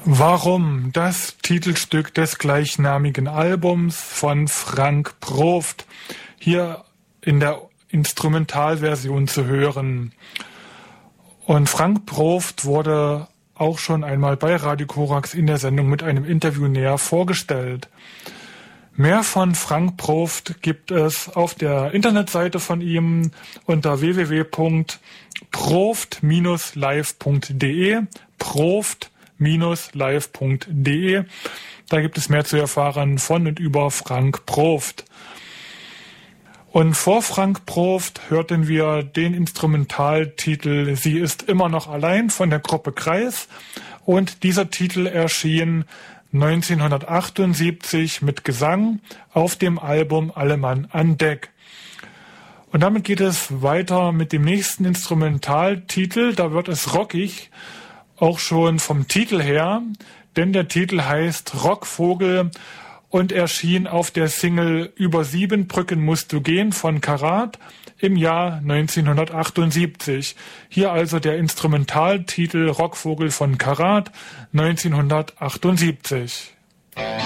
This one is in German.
Warum? Das Titelstück des gleichnamigen Albums von Frank Proft, hier in der Instrumentalversion zu hören. Und Frank Proft wurde auch schon einmal bei Radio Korax in der Sendung mit einem Interview näher vorgestellt. Mehr von Frank Proft gibt es auf der Internetseite von ihm unter www.proft-live.de, proft-live.de. Da gibt es mehr zu erfahren von und über Frank Proft. Und vor Frank Proft hörten wir den Instrumentaltitel Sie ist immer noch allein von der Gruppe Kreis. Und dieser Titel erschien 1978 mit Gesang auf dem Album Alle Mann an Deck. Und damit geht es weiter mit dem nächsten Instrumentaltitel. Da wird es rockig, auch schon vom Titel her, denn der Titel heißt Rockvogel und erschien auf der Single Über 7 Brücken musst du gehen von Karat im Jahr 1978. Hier also der Instrumentaltitel Rockvogel von Karat 1978.